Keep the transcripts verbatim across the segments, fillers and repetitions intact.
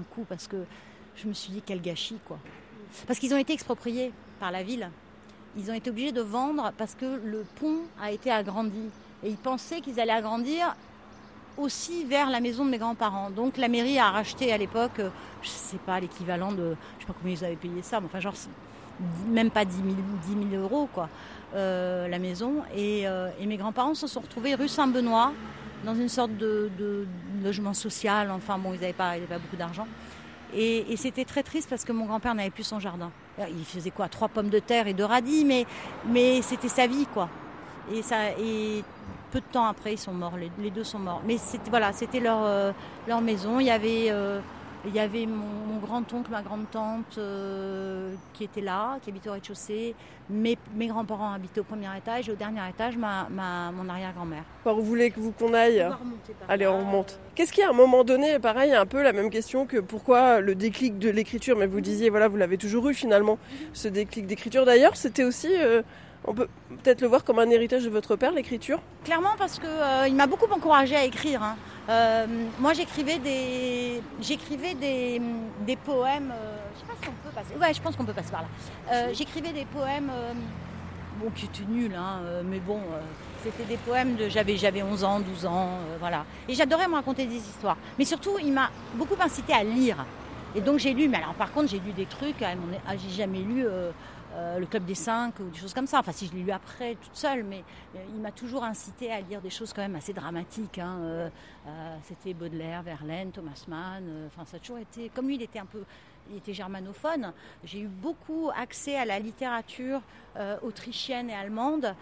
un coup parce que je me suis dit quel gâchis, quoi. Parce qu'ils ont été expropriés par la ville. Ils ont été obligés de vendre parce que le pont a été agrandi. Et ils pensaient qu'ils allaient agrandir aussi vers la maison de mes grands-parents. Donc la mairie a racheté à l'époque, euh, je ne sais pas, l'équivalent de, je ne sais pas combien ils avaient payé ça, mais enfin genre même pas dix mille euros, quoi, euh, la maison. Et, euh, et mes grands-parents se sont retrouvés rue Saint-Benoît, dans une sorte de, de logement social. Enfin bon, ils n'avaient pas, ils n'avaient pas beaucoup d'argent. Et, et c'était très triste parce que mon grand-père n'avait plus son jardin. Il faisait quoi, trois pommes de terre et deux radis, mais, mais c'était sa vie, quoi. Et, ça, et peu de temps après, ils sont morts, les, les deux sont morts. Mais c'était, voilà, c'était leur, euh, leur maison. Il y avait, euh, il y avait mon, mon grand-oncle, ma grande-tante euh, qui étaient là, qui habitaient au rez-de-chaussée. Mes, mes grands-parents habitaient au premier étage et au dernier étage, ma, ma, mon arrière-grand-mère. Alors, vous voulez que vous qu'on aille ? On va remonter par Allez, là. on remonte. Qu'est-ce qui, à un moment donné, pareil, un peu la même question que pourquoi le déclic de l'écriture ? Mais vous disiez, voilà, vous l'avez toujours eu finalement, ce déclic d'écriture. D'ailleurs, c'était aussi... Euh, on peut peut-être le voir comme un héritage de votre père, l'écriture ? Clairement, parce qu'il euh, m'a beaucoup encouragée à écrire. Hein. Euh, moi, j'écrivais des, j'écrivais des, des poèmes. Euh, je ne sais pas si on peut passer. Ouais, je pense qu'on peut passer par là. Euh, j'écrivais des poèmes, euh, bon, qui étaient nuls, hein, mais bon, euh, c'était des poèmes de. J'avais, j'avais onze ans, douze ans, euh, voilà. Et j'adorais me raconter des histoires. Mais surtout, il m'a beaucoup incité à lire. Et donc, j'ai lu. Mais alors, par contre, j'ai lu des trucs. À mon, ah, j'ai jamais lu. Euh, Euh, le Club des Cinq ou des choses comme ça. Enfin, si je l'ai lu après, toute seule, mais euh, il m'a toujours incité à lire des choses quand même assez dramatiques. Hein. Euh, euh, c'était Baudelaire, Verlaine, Thomas Mann. Euh, enfin, ça a toujours été... Comme lui, il était un peu... Il était germanophone. J'ai eu beaucoup accès à la littérature euh, autrichienne et allemande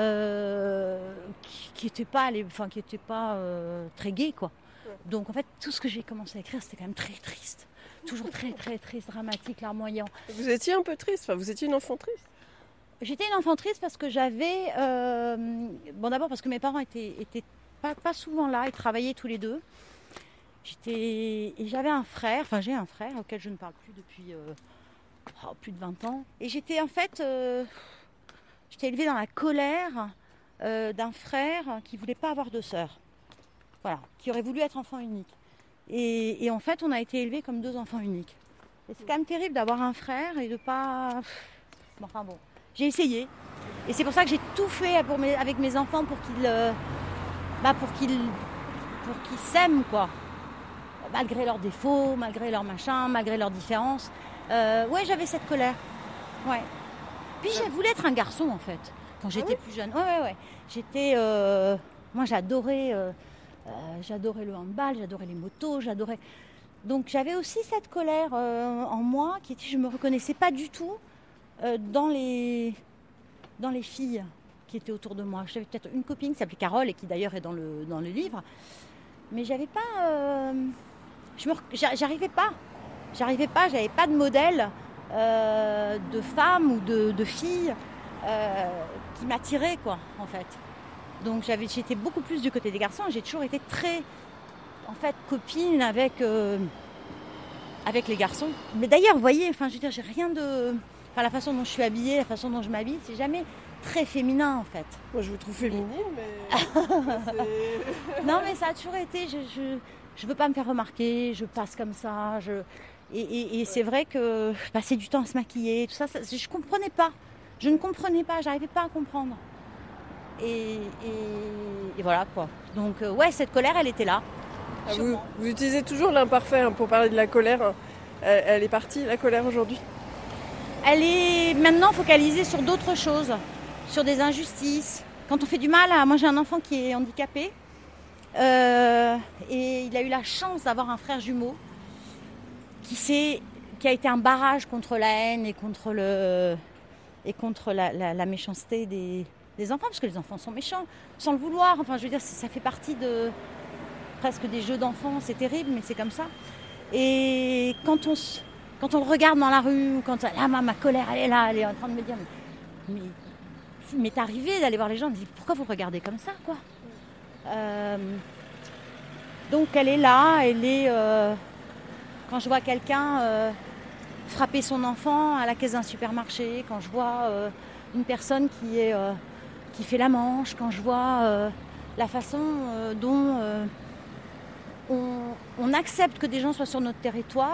euh, qui n'était pas, les, enfin, qui était pas euh, très gai, quoi. Donc, en fait, tout ce que j'ai commencé à écrire, c'était quand même très triste. Toujours très, très triste, dramatique, larmoyant. Vous étiez un peu triste, enfin, vous étiez une enfant triste ? J'étais une enfant triste parce que j'avais... Euh, bon, d'abord parce que mes parents étaient, étaient pas, pas souvent là, ils travaillaient tous les deux. J'étais, et j'avais un frère, enfin j'ai un frère auquel je ne parle plus depuis euh, oh, plus de vingt ans. Et j'étais en fait... Euh, j'étais élevée dans la colère euh, d'un frère qui ne voulait pas avoir de sœur. Voilà, qui aurait voulu être enfant unique. Et, et en fait, on a été élevés comme deux enfants uniques. Et c'est quand même terrible d'avoir un frère et de pas... Bon, enfin bon, j'ai essayé. Et c'est pour ça que j'ai tout fait pour mes, avec mes enfants pour qu'ils, euh, bah pour qu'ils, pour qu'ils s'aiment, quoi. Malgré leurs défauts, malgré leurs machins, malgré leurs différences. Euh, ouais, j'avais cette colère. Ouais. Puis je voulais être un garçon, en fait, quand j'étais ah oui plus jeune. Ouais, ouais, ouais. J'étais... Euh, moi, j'adorais... Euh, Euh, j'adorais le handball, j'adorais les motos, j'adorais... Donc j'avais aussi cette colère euh, en moi qui était, je ne me reconnaissais pas du tout euh, dans, les, dans les filles qui étaient autour de moi. J'avais peut-être une copine qui s'appelait Carole et qui d'ailleurs est dans le, dans le livre. Mais j'avais pas... Euh, je me, j'arrivais pas. J'arrivais pas, j'avais pas de modèle euh, de femme ou de, de fille euh, qui m'attirait, quoi, en fait. Donc j'avais, j'étais beaucoup plus du côté des garçons. J'ai toujours été très, en fait, copine avec, euh, avec les garçons. Mais d'ailleurs, vous voyez, enfin, je veux dire, j'ai rien de... Enfin, la façon dont je suis habillée, la façon dont je m'habille, c'est jamais très féminin, en fait. Moi, je vous trouve féminine, mais... Non, mais ça a toujours été... Je, je, je veux pas me faire remarquer, je passe comme ça. Je... Et, et, et ouais. C'est vrai que passer du temps à se maquiller, tout ça, ça je comprenais pas. Je ne comprenais pas, j'arrivais pas à comprendre. Et, et, et voilà quoi. Donc euh, ouais, cette colère, elle était là. Ah, vous, vous utilisez toujours l'imparfait hein, pour parler de la colère. Elle, elle est partie, la colère, aujourd'hui ? Elle est maintenant focalisée sur d'autres choses, sur des injustices. Quand on fait du mal à... Moi, j'ai un enfant qui est handicapé euh, et il a eu la chance d'avoir un frère jumeau qui, s'est, qui a été un barrage contre la haine et contre, le, et contre la, la, la méchanceté des... des enfants, parce que les enfants sont méchants, sans le vouloir. Enfin, je veux dire, ça fait partie de presque des jeux d'enfants. C'est terrible, mais c'est comme ça. Et quand on, quand on le regarde dans la rue, ou quand là, ma, ma colère, elle est là, elle est en train de me dire, mais, mais il m'est arrivé d'aller voir les gens, de dire, pourquoi vous regardez comme ça, quoi. Euh, donc, elle est là, elle est... Euh, quand je vois quelqu'un euh, frapper son enfant à la caisse d'un supermarché, quand je vois euh, une personne qui est... Euh, qui fait la manche, quand je vois euh, la façon euh, dont euh, on, on accepte que des gens soient sur notre territoire